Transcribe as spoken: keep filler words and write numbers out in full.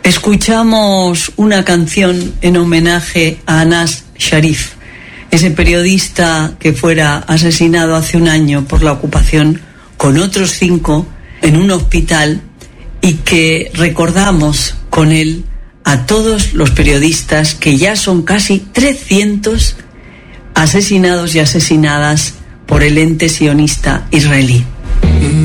Escuchamos una canción en homenaje a Anas Sharif, ese periodista que fuera asesinado hace un año por la ocupación con otros cinco en un hospital, y que recordamos con él a todos los periodistas, que ya son casi trescientos asesinados y asesinadas por el ente sionista israelí.